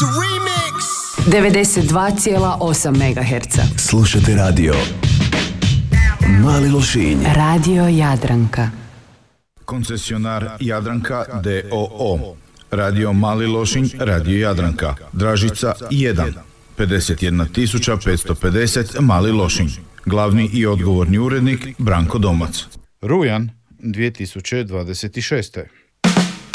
92,8 MHz. Slušate radio Mali Lošinj. Radio Jadranka. Koncesionar Jadranka d.o.o. Radio Mali Lošinj, Radio Jadranka. Dražica 1. 51.550 Mali Lošinj. Glavni i odgovorni urednik Branko Domac. Rujan 2026.